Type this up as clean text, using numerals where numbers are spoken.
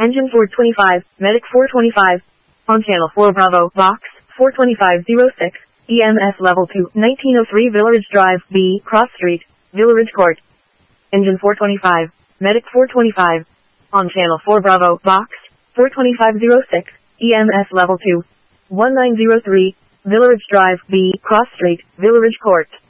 Engine 425, Medic 425. On Channel 4 Bravo, Box 42506, EMS Level 2, 1903 Villaridge Drive, B, Cross Street, Villaridge Court. Engine 425, Medic 425. On Channel 4 Bravo, Box 42506, EMS Level 2, 1903, Villaridge Drive, B, Cross Street, Villaridge Court.